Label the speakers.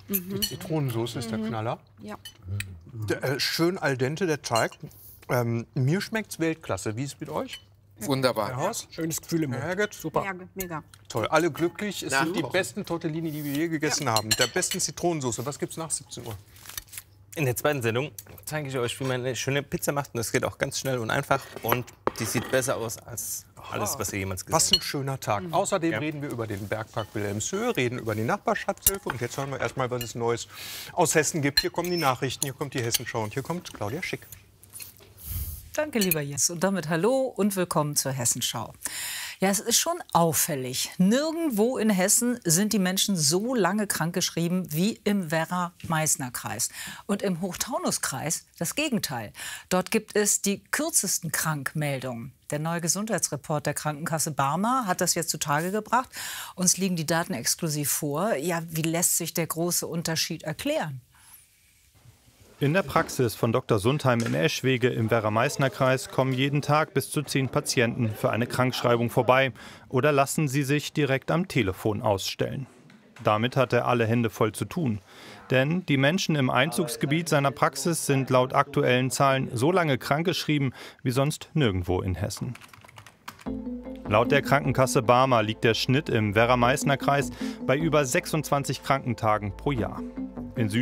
Speaker 1: Die Zitronensauce ist der Knaller.
Speaker 2: Ja.
Speaker 1: Schön al dente, der Teig. Mir schmeckt's Weltklasse. Wie ist es mit euch?
Speaker 3: Wunderbar.
Speaker 1: Herr Haas?
Speaker 4: Schönes Gefühl im Mund.
Speaker 1: Herrgott?
Speaker 4: Super.
Speaker 2: Ja, mega.
Speaker 1: Toll, alle glücklich. Es sind die
Speaker 3: Nachkochen.
Speaker 1: besten Tortellini, die wir je gegessen haben. Der besten Zitronensauce. Was gibt's nach 17 Uhr?
Speaker 5: In der zweiten Sendung zeige ich euch, wie man eine schöne Pizza macht. Und das geht auch ganz schnell und einfach. Und die sieht besser aus als alles, was ihr jemals gesehen
Speaker 1: Was
Speaker 5: habt.
Speaker 1: ein schöner Tag. Außerdem
Speaker 5: Ja.
Speaker 1: reden wir über den Bergpark Wilhelmshöhe, reden über die Nachbarschaftshilfe. Und jetzt hören wir erstmal, was es Neues aus Hessen gibt. Hier kommen die Nachrichten, hier kommt die Hessenschau und hier kommt Claudia Schick.
Speaker 6: Danke, lieber Jens. Und damit hallo und willkommen zur Hessenschau. Ja, es ist schon auffällig. Nirgendwo in Hessen sind die Menschen so lange krankgeschrieben wie im Werra-Meißner-Kreis. Und im Hochtaunuskreis das Gegenteil. Dort gibt es die kürzesten Krankmeldungen. Der neue Gesundheitsreport der Krankenkasse Barmer hat das jetzt zutage gebracht. Uns liegen die Daten exklusiv vor. Ja, wie lässt sich der große Unterschied erklären?
Speaker 7: In der Praxis von Dr. Sundheim in Eschwege im Werra-Meißner-Kreis kommen jeden Tag bis zu 10 Patienten für eine Krankschreibung vorbei oder lassen sie sich direkt am Telefon ausstellen. Damit hat er alle Hände voll zu tun. Denn die Menschen im Einzugsgebiet seiner Praxis sind laut aktuellen Zahlen so lange krankgeschrieben wie sonst nirgendwo in Hessen. Laut der Krankenkasse Barmer liegt der Schnitt im Werra-Meißner-Kreis bei über 26 Krankentagen pro Jahr. In